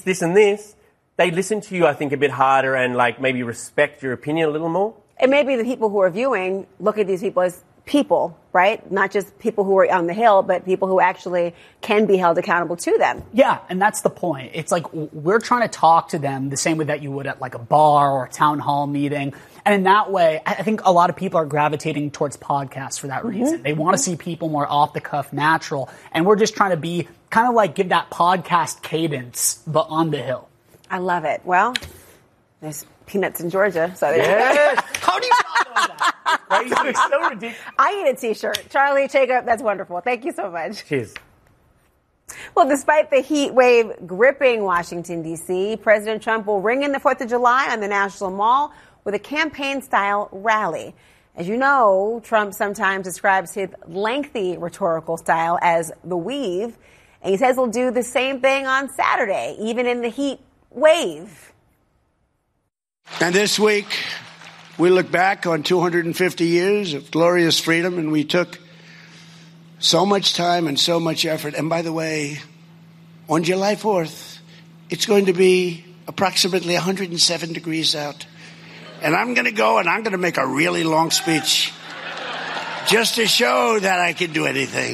this and this, they listen to you, I think, a bit harder and, like, maybe respect your opinion a little more. And maybe the people who are viewing look at these people as people, right? Not just people who are on the Hill, but people who actually can be held accountable to them. Yeah, and that's the point. It's like we're trying to talk to them the same way that you would at like a bar or a town hall meeting. And in that way, I think a lot of people are gravitating towards podcasts for that reason. They want to see people more off the cuff, natural. And we're just trying to be kind of like give that podcast cadence, but on the Hill. I love it. Well, there's peanuts in Georgia. So Yes. How do you not know that? It's so ridiculous. I need a T-shirt. Charlie, Jacob, that's wonderful. Thank you so much. Cheers. Well, despite the heat wave gripping Washington, D.C., President Trump will ring in the 4th of July on the National Mall with a campaign-style rally. As you know, Trump sometimes describes his lengthy rhetorical style as the weave, and he says he'll do the same thing on Saturday, even in the heat wave. And this week, we look back on 250 years of glorious freedom, and we took so much time and so much effort. And by the way, on July 4th, it's going to be approximately 107 degrees out. And I'm going to go and I'm going to make a really long speech just to show that I can do anything.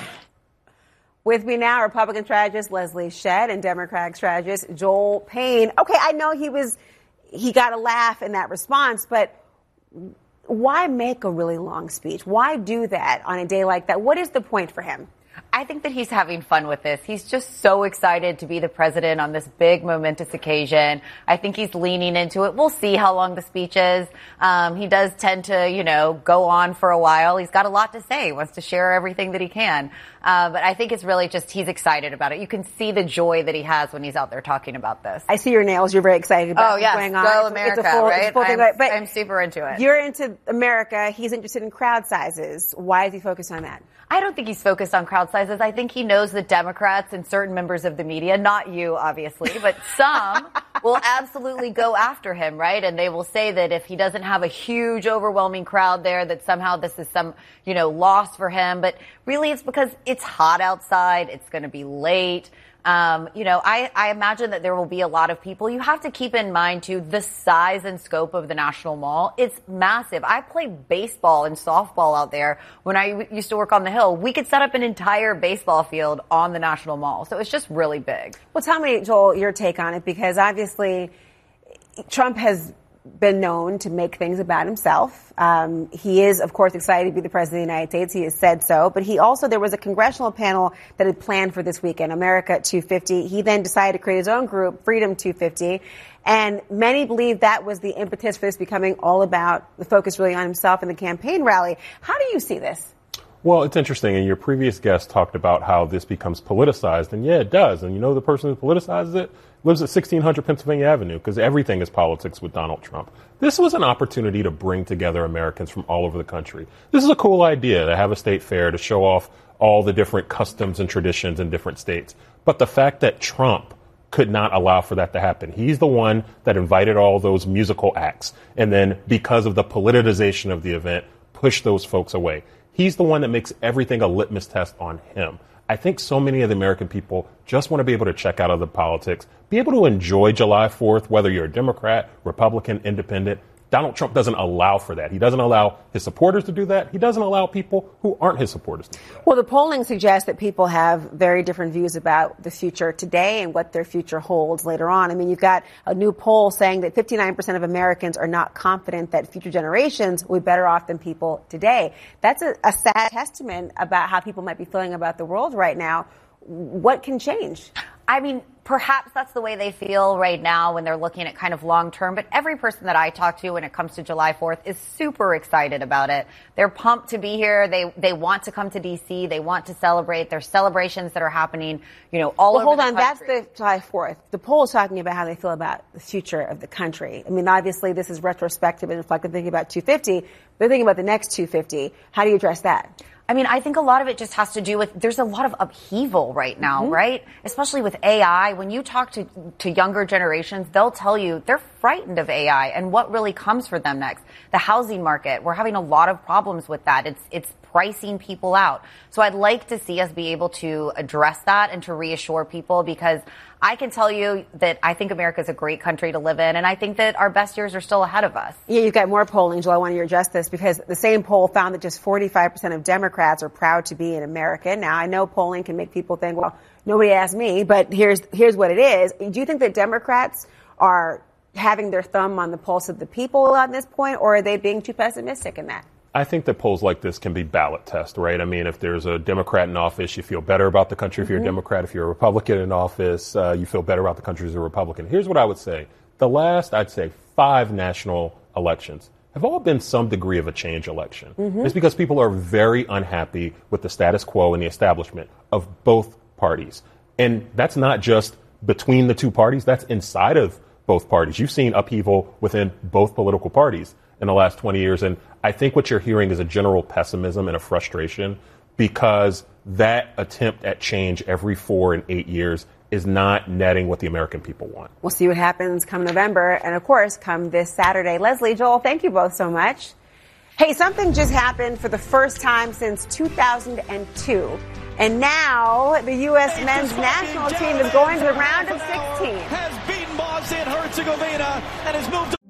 With me now, Republican strategist Leslie Shedd and Democratic strategist Joel Payne. Okay, I know he got a laugh in that response, but why make a really long speech? Why do that on a day like that? What is the point for him? I think that he's having fun with this. He's just so excited to be the president on this big, momentous occasion. I think he's leaning into it. We'll see how long the speech is. He does tend to, go on for a while. He's got a lot to say. He wants to share everything that he can. But I think it's really just he's excited about it. You can see the joy that he has when he's out there talking about this. I see your nails. You're very excited about what's going on. Go America, right? But I'm super into it. You're into America. He's interested in crowd sizes. Why is he focused on that? I don't think he's focused on crowd sizes. I think he knows that Democrats and certain members of the media, not you, obviously, but some will absolutely go after him, right? And they will say that if he doesn't have a huge, overwhelming crowd there, that somehow this is some, loss for him. But really, it's because it's hot outside. It's going to be late. I imagine that there will be a lot of people. You have to keep in mind, too, the size and scope of the National Mall. It's massive. I played baseball and softball out there when I used to work on the Hill. We could set up an entire baseball field on the National Mall. So it's just really big. Well, tell me, Joel, your take on it, because obviously Trump has been known to make things about himself. He is, of course, excited to be the president of the United States. He has said so. But there was a congressional panel that had planned for this weekend, America 250. He then decided to create his own group, Freedom 250. And many believe that was the impetus for this becoming all about the focus really on himself and the campaign rally. How do you see this? Well, it's interesting. And your previous guest talked about how this becomes politicized. And yeah, it does. And the person who politicizes it lives at 1600 Pennsylvania Avenue, because everything is politics with Donald Trump. This was an opportunity to bring together Americans from all over the country. This is a cool idea to have a state fair to show off all the different customs and traditions in different states. But the fact that Trump could not allow for that to happen. He's the one that invited all those musical acts. And then because of the politicization of the event, pushed those folks away. He's the one that makes everything a litmus test on him. I think so many of the American people just want to be able to check out of the politics, be able to enjoy July 4th, whether you're a Democrat, Republican, Independent. Donald Trump doesn't allow for that. He doesn't allow his supporters to do that. He doesn't allow people who aren't his supporters to do that. Well, the polling suggests that people have very different views about the future today and what their future holds later on. I mean, you've got a new poll saying that 59% of Americans are not confident that future generations will be better off than people today. That's a sad testament about how people might be feeling about the world right now. What can change? I mean, perhaps that's the way they feel right now when they're looking at kind of long term. But every person that I talk to when it comes to July 4th is super excited about it. They're pumped to be here. They want to come to D.C. They want to celebrate. There's celebrations that are happening, all over the country. Hold on. That's the July 4th. The poll is talking about how they feel about the future of the country. I mean, obviously, this is retrospective and reflective thinking about 250. They're thinking about the next 250. How do you address that? I mean, I think a lot of it just has to do with there's a lot of upheaval right now, right? Especially with AI. When you talk to younger generations, they'll tell you they're frightened of AI and what really comes for them next. The housing market, we're having a lot of problems with that. It's pricing people out. So I'd like to see us be able to address that and to reassure people, because I can tell you that I think America is a great country to live in, and I think that our best years are still ahead of us. Yeah, you've got more polling, Joel. I want you to address this because the same poll found that just 45% of Democrats are proud to be an American. Now, I know polling can make people think, well, nobody asked me, but here's what it is. Do you think that Democrats are having their thumb on the pulse of the people at this point, or are they being too pessimistic in that? I think that polls like this can be ballot test, right? I mean, if there's a Democrat in office, you feel better about the country. If you're a Democrat, if you're a Republican in office, you feel better about the country as a Republican. Here's what I would say. The last, I'd say, 5 national elections have all been some degree of a change election. It's because people are very unhappy with the status quo and the establishment of both parties. And that's not just between the two parties. That's inside of both parties. You've seen upheaval within both political parties in the last 20 years. And I think what you're hearing is a general pessimism and a frustration because that attempt at change every 4 and 8 years is not netting what the American people want. We'll see what happens come November and, of course, come this Saturday. Leslie, Joel, thank you both so much. Hey, something just happened for the first time since 2002. And now the U.S. men's national team is going to the round of 16. Has beaten Bosnia and Herzegovina and has moved